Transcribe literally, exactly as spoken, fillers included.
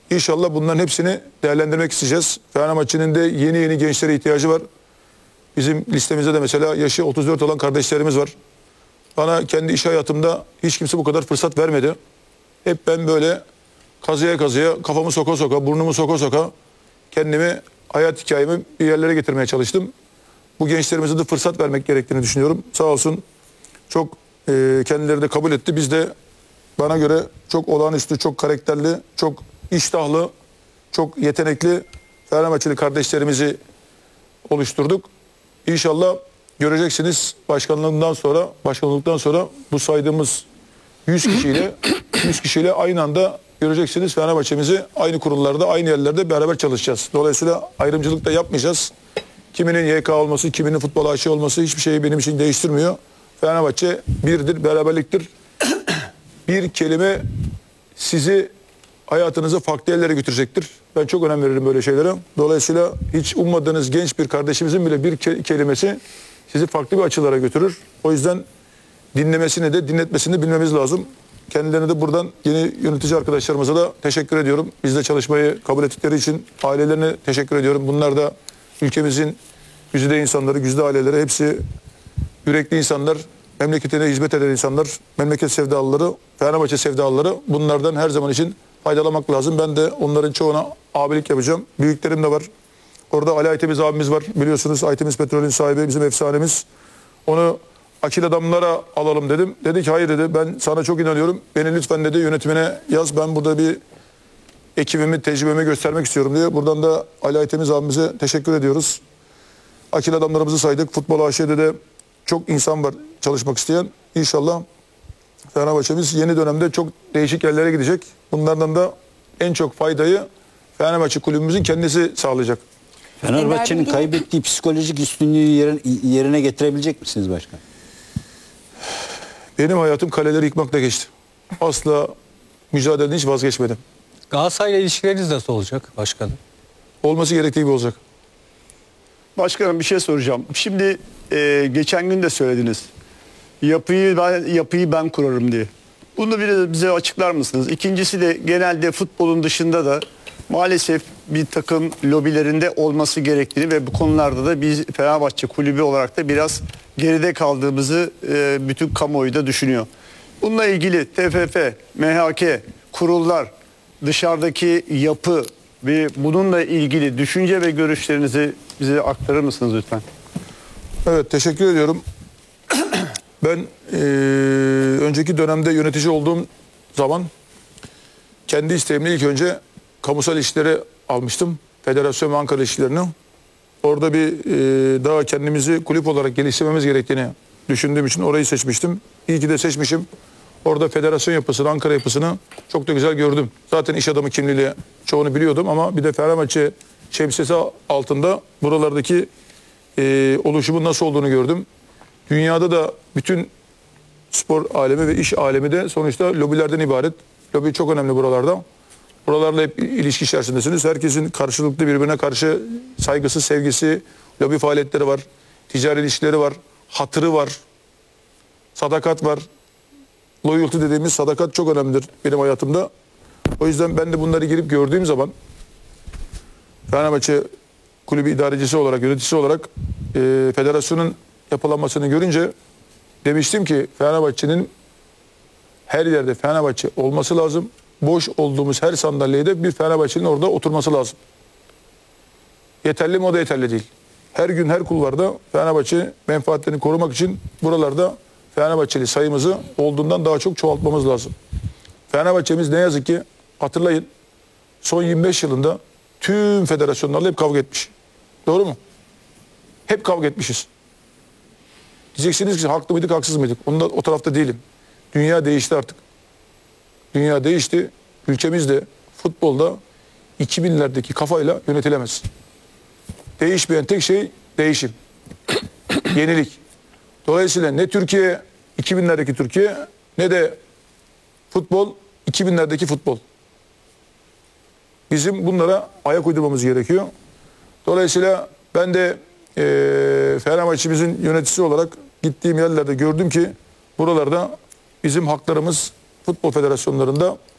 İnşallah bunların hepsini değerlendirmek isteyeceğiz. Fenerbahçe'nin de yeni yeni gençlere ihtiyacı var. Bizim listemizde de mesela yaşı otuz dört olan kardeşlerimiz var. Bana kendi iş hayatımda hiç kimse bu kadar fırsat vermedi. Hep ben böyle kazıya kazıya, kafamı soka soka, burnumu soka soka kendimi, hayat hikayemi bir yerlere getirmeye çalıştım. Bu gençlerimize de fırsat vermek gerektiğini düşünüyorum. Sağ olsun çok e, kendileri de kabul etti. Biz de bana göre çok olağanüstü, çok karakterli, çok iştahlı, çok yetenekli Fenerbahçeli kardeşlerimizi oluşturduk. İnşallah göreceksiniz başkanlığından sonra, başkanlıktan sonra bu saydığımız yüz kişiyle yüz kişiyle aynı anda göreceksiniz Fenerbahçe'mizi aynı kurullarda, aynı yerlerde beraber çalışacağız. Dolayısıyla ayrımcılık da yapmayacağız. Kiminin Y K olması, kiminin futbol aşığı olması hiçbir şeyi benim için değiştirmiyor. Fenerbahçe birdir, beraberliktir. Bir kelime sizi hayatınızı farklı yerlere götürecektir. Ben çok önem veririm böyle şeylere. Dolayısıyla hiç ummadığınız genç bir kardeşimizin bile bir ke kelimesi sizi farklı bir açılara götürür. O yüzden dinlemesini de dinletmesini de bilmemiz lazım. Kendilerine de buradan yeni yönetici arkadaşlarımıza da teşekkür ediyorum. Bizle çalışmayı kabul ettikleri için ailelerine teşekkür ediyorum. Bunlar da ülkemizin güzide insanları, güzide aileleri, hepsi yürekli insanlar, memleketine hizmet eden insanlar, memleket sevdalıları, Fenerbahçe sevdalıları. Bunlardan her zaman için faydalamak lazım. Ben de onların çoğuna abilik yapacağım. Büyüklerim de var. Orada Ali Aytemiz abimiz var. Biliyorsunuz Aytemiz Petrol'ün sahibi, bizim efsanemiz. Onu akil adamlara alalım dedim. Dedi ki hayır dedi, ben sana çok inanıyorum. Beni lütfen dedi yönetimine yaz. Ben burada bir ekibimi, tecrübemi göstermek istiyorum diye. Buradan da Ali Aytemiz abimize teşekkür ediyoruz. Akil adamlarımızı saydık. Futbol A Ş'de de çok insan var çalışmak isteyen. İnşallah Fenerbahçe'miz yeni dönemde çok değişik yerlere gidecek. Bunlardan da en çok faydayı Fenerbahçe kulübümüzün kendisi sağlayacak. Fenerbahçe'nin kaybettiği psikolojik üstünlüğü yerine, yerine getirebilecek misiniz başkan? Benim hayatım kaleleri yıkmakla geçti. Asla mücadeleden hiç vazgeçmedim. Galatasaray'la ilişkileriniz nasıl olacak başkanım? Olması gerektiği gibi olacak. Başkanım bir şey soracağım. Şimdi e, geçen gün de söylediniz. Yapıyı ben, yapıyı ben kurarım diye. Bunu bir bize açıklar mısınız? İkincisi de genelde futbolun dışında da maalesef bir takım lobilerinde olması gerektiğini ve bu konularda da biz Fenerbahçe kulübü olarak da biraz geride kaldığımızı e, bütün kamuoyu da düşünüyor. Bununla ilgili T F F, M H K, kurullar, dışarıdaki yapı ve bununla ilgili düşünce ve görüşlerinizi bize aktarır mısınız lütfen? Evet, teşekkür ediyorum. Ben e, önceki dönemde yönetici olduğum zaman kendi isteğimle ilk önce kamusal işleri almıştım. Federasyon ve Ankara işlerini. Orada bir e, daha kendimizi kulüp olarak geliştirmemiz gerektiğini düşündüğüm için orayı seçmiştim. İyi ki de seçmişim. Orada federasyon yapısını, Ankara yapısını çok da güzel gördüm. Zaten iş adamı kimliğiyle çoğunu biliyordum ama bir de Fenerbahçe şemsiyesi altında buralardaki e, oluşumun nasıl olduğunu gördüm. Dünyada da bütün spor alemi ve iş alemi de sonuçta lobilerden ibaret. Lobi çok önemli buralarda. Buralarla hep ilişki içerisindesiniz. Herkesin karşılıklı birbirine karşı saygısı, sevgisi, lobi faaliyetleri var. Ticari ilişkileri var. Hatırı var. Sadakat var. Loyalty dediğimiz sadakat çok önemlidir benim hayatımda. O yüzden ben de bunları girip gördüğüm zaman Fenerbahçe kulübü idarecisi olarak, yöneticisi olarak e, federasyonun yapılanmasını görünce demiştim ki Fenerbahçe'nin her yerde Fenerbahçe olması lazım. Boş olduğumuz her sandalyede bir Fenerbahçe'nin orada oturması lazım. Yeterli mi? O da yeterli değil. Her gün her kulvarda Fenerbahçe menfaatlerini korumak için buralarda Fenerbahçeli sayımızı olduğundan daha çok çoğaltmamız lazım. Fenerbahçe'miz ne yazık ki hatırlayın son yirmi beş yılında tüm federasyonlarla hep kavga etmiş. Doğru mu? Hep kavga etmişiz. Diyeceksiniz ki haklı mıydık, haksız mıydık? Onda, o tarafta değilim. Dünya değişti artık. Dünya değişti. Ülkemiz de futbolda iki binlerdeki kafayla yönetilemez. Değişmeyen tek şey değişim. Yenilik. Dolayısıyla ne Türkiye iki binlerdeki Türkiye ne de futbol iki binlerdeki futbol. Bizim bunlara ayak uydurmamız gerekiyor. Dolayısıyla ben de e, Fenerbahçe'mizin yöneticisi olarak gittiğim yerlerde gördüm ki buralarda bizim haklarımız futbol federasyonlarında